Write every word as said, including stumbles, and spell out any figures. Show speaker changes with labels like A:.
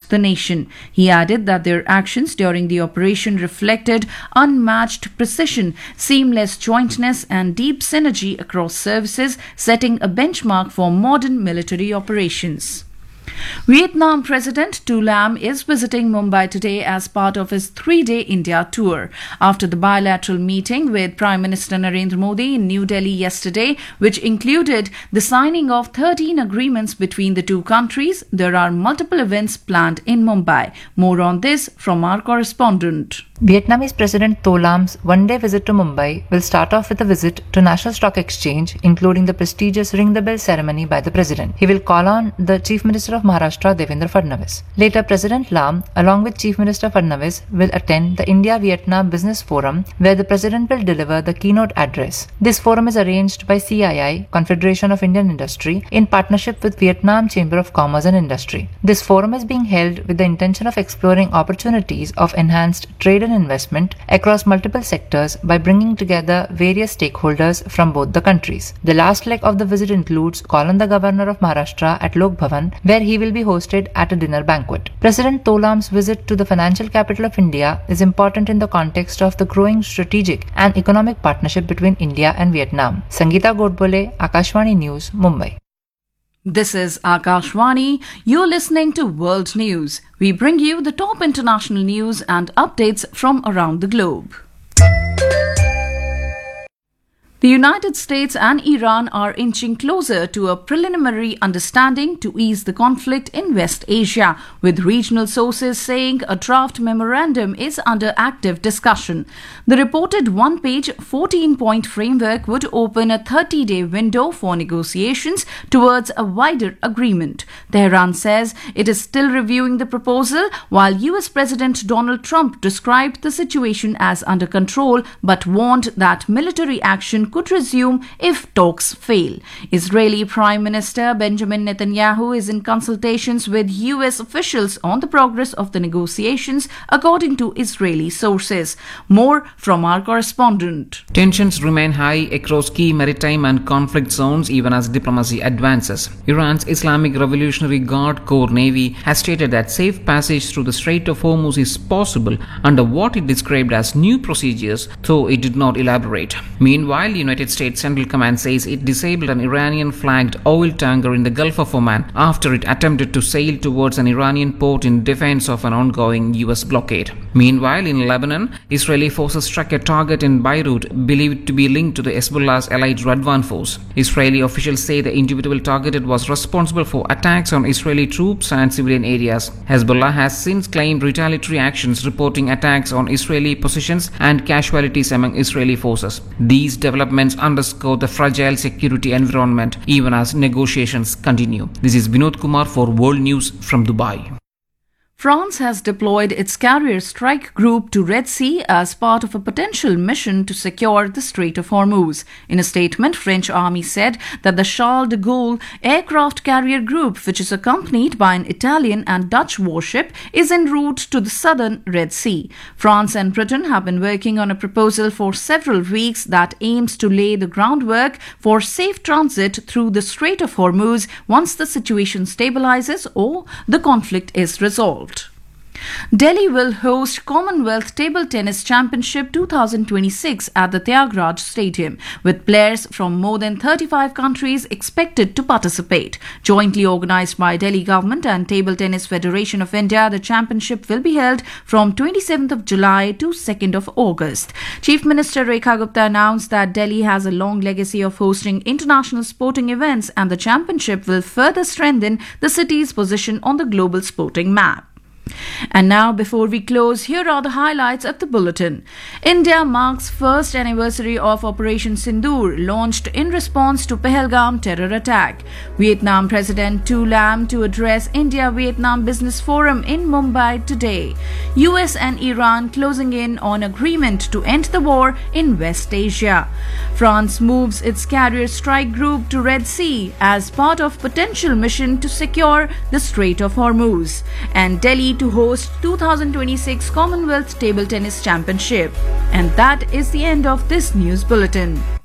A: the nation. He added that their actions during the operation reflected unmatched precision, seamless jointness, and deep synergy across services, setting a benchmark for modern military operations. Vietnam President Tu Lam is visiting Mumbai today as part of his three-day India tour. After the bilateral meeting with Prime Minister Narendra Modi in New Delhi yesterday, which included the signing of thirteen agreements between the two countries, there are multiple events planned in Mumbai. More on this from our correspondent.
B: Vietnamese President To Lam's one-day visit to Mumbai will start off with a visit to National Stock Exchange, including the prestigious Ring the Bell ceremony by the President. He will call on the Chief Minister of Maharashtra, Devendra Fadnavis. Later, President Lam, along with Chief Minister Fadnavis, will attend the India-Vietnam Business Forum, where the President will deliver the keynote address. This forum is arranged by C I I, Confederation of Indian Industry, in partnership with Vietnam Chamber of Commerce and Industry. This forum is being held with the intention of exploring opportunities of enhanced trade and investment across multiple sectors by bringing together various stakeholders from both the countries. The last leg of the visit includes call on the Governor of Maharashtra at Lok Bhavan, where he will be hosted at a dinner banquet. President To Lam's visit to the financial capital of India is important in the context of the growing strategic and economic partnership between India and Vietnam. Sangeeta Godbole, Akashvani News, Mumbai.
A: This is Akashvani. You're listening to World News. We bring you the top international news and updates from around the globe. The United States and Iran are inching closer to a preliminary understanding to ease the conflict in West Asia, with regional sources saying a draft memorandum is under active discussion. The reported one-page, fourteen-point framework would open a thirty-day window for negotiations towards a wider agreement. Tehran says it is still reviewing the proposal, while U S President Donald Trump described the situation as under control but warned that military action could resume if talks fail. Israeli Prime Minister Benjamin Netanyahu is in consultations with U S officials on the progress of the negotiations, according to Israeli sources. More from our correspondent.
C: Tensions remain high across key maritime and conflict zones even as diplomacy advances. Iran's Islamic Revolutionary Guard Corps Navy has stated that safe passage through the Strait of Hormuz is possible under what it described as new procedures, though it did not elaborate. Meanwhile, the United States Central Command says it disabled an Iranian-flagged oil tanker in the Gulf of Oman after it attempted to sail towards an Iranian port in defense of an ongoing U S blockade. Meanwhile, in Lebanon, Israeli forces struck a target in Beirut believed to be linked to the Hezbollah's allied Radwan force. Israeli officials say the individual targeted was responsible for attacks on Israeli troops and civilian areas. Hezbollah has since claimed retaliatory actions, reporting attacks on Israeli positions and casualties among Israeli forces. These developments underscore the fragile security environment even as negotiations continue. This is Vinod Kumar for World News from Dubai.
A: France has deployed its carrier strike group to Red Sea as part of a potential mission to secure the Strait of Hormuz. In a statement, French army said that the Charles de Gaulle aircraft carrier group, which is accompanied by an Italian and Dutch warship, is en route to the southern Red Sea. France and Britain have been working on a proposal for several weeks that aims to lay the groundwork for safe transit through the Strait of Hormuz once the situation stabilizes or the conflict is resolved. Delhi will host Commonwealth Table Tennis Championship twenty twenty-six at the Tyagaraja Stadium, with players from more than thirty-five countries expected to participate. Jointly organised by Delhi Government and Table Tennis Federation of India, the championship will be held from twenty-seventh of July to second of August. Chief Minister Rekha Gupta announced that Delhi has a long legacy of hosting international sporting events, and the championship will further strengthen the city's position on the global sporting map. And now, before we close, here are the highlights of the bulletin. India marks first anniversary of Operation Sindoor, launched in response to Pahalgam terror attack. Vietnam President Tu Lam to address India-Vietnam Business Forum in Mumbai today. U S and Iran closing in on agreement to end the war in West Asia. France moves its carrier strike group to Red Sea as part of potential mission to secure the Strait of Hormuz. And Delhi to host twenty twenty-six Commonwealth Table Tennis Championship. And that is the end of this news bulletin.